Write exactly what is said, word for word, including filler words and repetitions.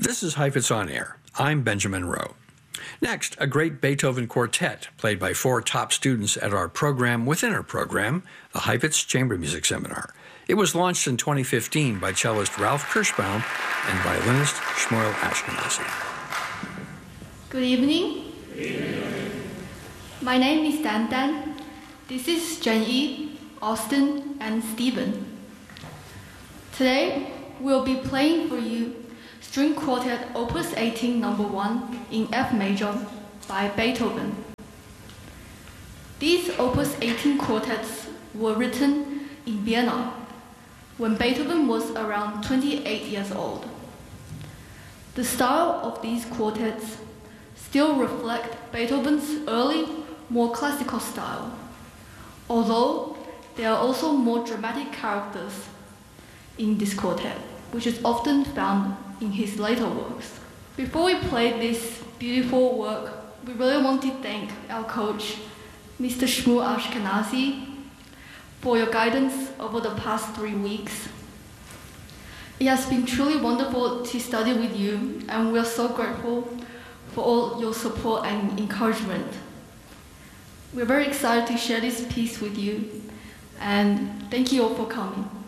This is Heifetz On Air. I'm Benjamin Rowe. Next, a great Beethoven quartet played by four top students at our program within our program, the Heifetz Chamber Music Seminar. It was launched in twenty fifteen by cellist Ralph Kirschbaum and violinist Shmuel Ashkenazi. Good evening. Good evening. My name is Dan Dan. This is Zhenyi, Austin, and Stephen. Today, we'll be playing for you String Quartet Opus eighteen number one in F major by Beethoven. These Opus eighteen quartets were written in Vienna when Beethoven was around twenty-eight years old. The style of these quartets still reflect Beethoven's early, more classical style, although there are also more dramatic characters in this quartet, which is often found in his later works. Before we play this beautiful work, we really want to thank our coach, Mister Shmuel Ashkenazi, for your guidance over the past three weeks. It has been truly wonderful to study with you, and we are so grateful for all your support and encouragement. We're very excited to share this piece with you, and thank you all for coming.